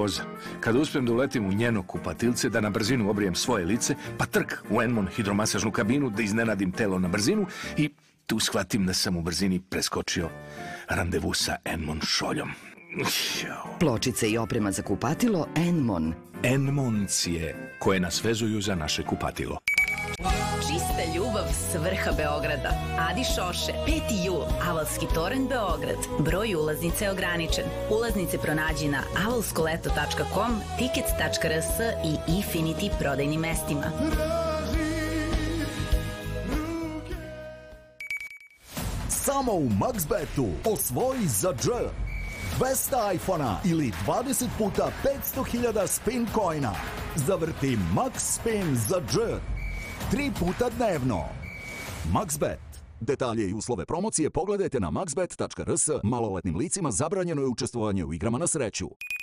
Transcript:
nervoza. Kada uspijem da uletim u njeno kupatilce, da na brzinu obrijem svoje lice, pa trk u Enmon hidromasažnu kabinu, da iznenadim telo na brzinu i tu shvatim da sam u brzini preskočio randevu sa Enmon šoljom. Pločice i oprema za kupatilo Enmon. Enmoncije koje nas vezuju za naše kupatilo. Čista ljubav s vrha Beograda. Adi Šoše, 5. jul, Avalski toranj Beograd. Broj ulaznice je ograničen. Ulaznice pronađi na avalskoleto.com, tickets.rs i Infinity prodajnim mestima. Samo u MaxBetu osvoji za dž 200 iPhona ili 20 puta 500.000 spin coina. Zavrti Max Spin za dž 3 puta dnevno. MaxBet. Detalje i uslove promocije pogledajte na maxbet.rs. Maloletnim licima zabranjeno je učestvovanje u igrama na sreću.